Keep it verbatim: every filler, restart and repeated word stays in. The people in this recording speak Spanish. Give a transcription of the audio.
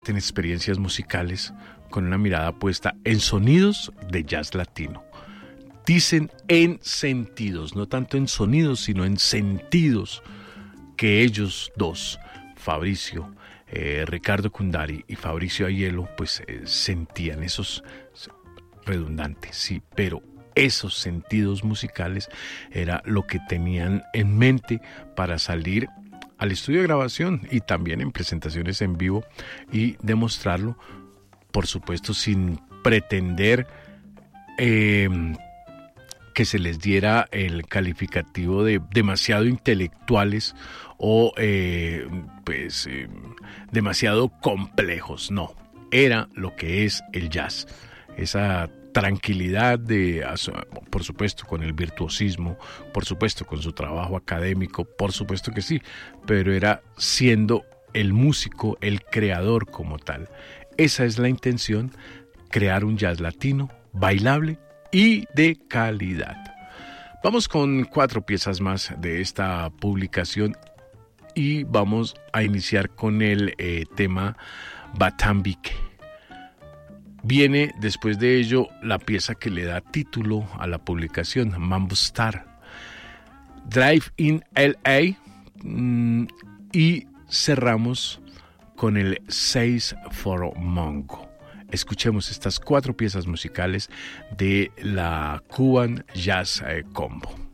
en experiencias musicales con una mirada puesta en sonidos de jazz latino. Dicen en sentidos, no tanto en sonidos, sino en sentidos que ellos dos, Fabricio, eh, Ricardo Cundari y Fabricio Aiello, pues eh, sentían esos redundantes, sí, pero esos sentidos musicales era lo que tenían en mente para salir al estudio de grabación y también en presentaciones en vivo y demostrarlo, por supuesto, sin pretender eh, que se les diera el calificativo de demasiado intelectuales o eh, pues eh, demasiado complejos. No, era lo que es el jazz, esa tranquilidad de, por supuesto, con el virtuosismo, por supuesto, con su trabajo académico, por supuesto que sí, pero era siendo el músico, el creador como tal. Esa es la intención, crear un jazz latino, bailable y de calidad. Vamos con cuatro piezas más de esta publicación y vamos a iniciar con el eh, tema Batambique. Viene después de ello la pieza que le da título a la publicación, Mambo Star, Drive in L A, mmm, y cerramos con el seis for Mongo. Escuchemos estas cuatro piezas musicales de la Cuban Jazz eh, Combo.